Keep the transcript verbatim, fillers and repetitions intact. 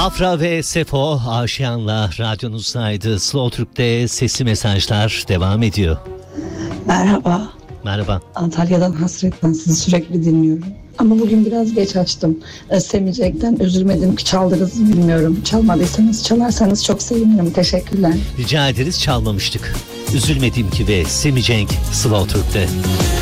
Afra ve Sefo Aşiyan'la radyonuzdaydı. Slow Türk'te sesli mesajlar devam ediyor. Merhaba. Merhaba. Antalya'dan hasretten sizi sürekli dinliyorum. Ama bugün biraz geç açtım. E, Semicek'ten üzülmedim ki çaldınız bilmiyorum. Çalmadıysanız çalarsanız çok sevinirim. Teşekkürler. Rica ederiz, çalmamıştık. Üzülmedim ki ve Semi Cenk Slow Türk'te.